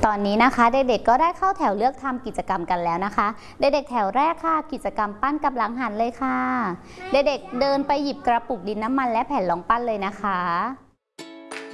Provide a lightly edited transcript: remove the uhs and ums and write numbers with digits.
ตอนนี้นะคะเด็กๆก็ได้เข้าแถวเลือกทำกิจกรรมกันแล้วนะคะเด็กๆแถวแรกค่ะกิจกรรมปั้นกับหลังหันเลยค่ะเด็กๆเดินไปหยิบกระปุกดินน้ำมันและแผ่นรองปั้นเลยนะคะ